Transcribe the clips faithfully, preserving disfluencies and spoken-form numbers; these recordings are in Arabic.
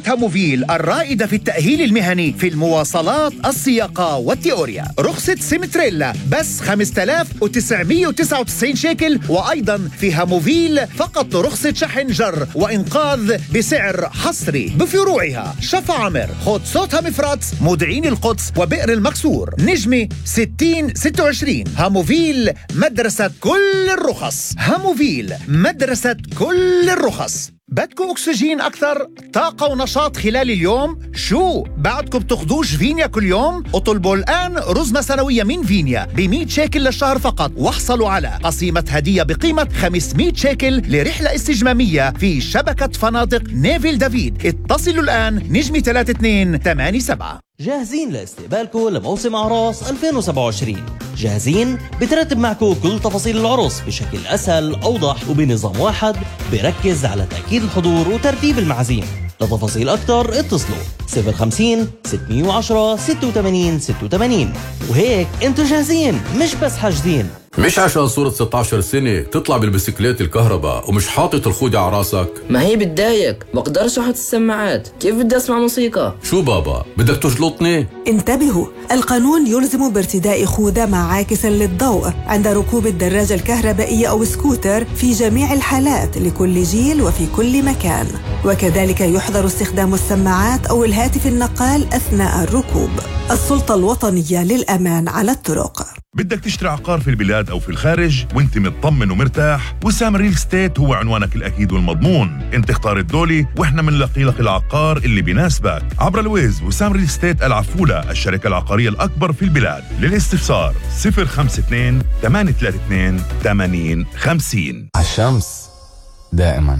هاموفيل الرائدة في التأهيل المهني في المواصلات، السياقة والتيوريا. رخصة سيمتريلا بس خمسة آلاف وتسعمائة وتسعة وتسعين شيكل. وأيضا في هاموفيل فقط رخصة شحن جر وإنقاذ بسعر حصري بفروعها شفا عمر، خد صوتها مفرط، مودعين القدس وبئر المكسور. نجمة ستين ستة وعشرين. هاموفيل مدرسة كل الرخص. هاموفيل مدرسة كل الرخص. بدكم أكسجين أكثر، طاقة ونشاط خلال اليوم؟ شو بعدكم بتاخدوش فينيا كل يوم؟ اطلبوا الآن رزمة سنوية من فينيا ب مئة شيكل للشهر فقط، واحصلوا على قسيمة هدية بقيمة خمسمئة شيكل لرحلة استجمامية في شبكة فنادق نيفيل دافيد. اتصلوا الآن نجمة ثلاثة اثنين ثمانية سبعة. جاهزين لاستقبالكم لموسم أعراس ألفين وسبعة وعشرين؟ جاهزين؟ بترتب معكم كل تفاصيل العرس بشكل أسهل، أوضح وبنظام واحد بركز على تأكيد الحضور وترتيب المعازيم. لتفاصيل أكتر اتصلوا صفر خمسين ستمئة وعشرة ستة وثمانين ستة وثمانين. وهيك انتوا جاهزين، مش بس حاجزين. مش عشان صورة ستة عشر سنة تطلع بالبسكليت الكهرباء ومش حاطط الخودة على راسك. ما هي بتضايق، بقدرش احط السماعات، كيف بدي اسمع موسيقى؟ شو بابا بدك تجلطني؟ انتبهوا، القانون يلزم بارتداء خوذة مع عاكس للضوء عند ركوب الدراجة الكهربائية أو سكوتر في جميع الحالات لكل جيل وفي كل مكان. وكذلك يحظر استخدام السماعات أو الهاتف النقال أثناء الركوب. السلطة الوطنية للأمان على الطرق. بدك تشتري عقار في البلاد أو في الخارج وانت مطمن ومرتاح؟ وسام ريل ستيت هو عنوانك الأكيد والمضمون. انت اختار الدولي واحنا منلقي لك العقار اللي بيناسبك عبر الويز. وسام ريل ستيت العفولة، الشركة العقارية الأكبر في البلاد. للاستفسار صفر خمسة اثنين ثمانية ثلاثة اثنين ثمانين خمسين. الشمس دائما.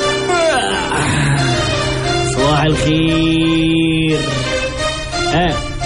صباح الخير. آه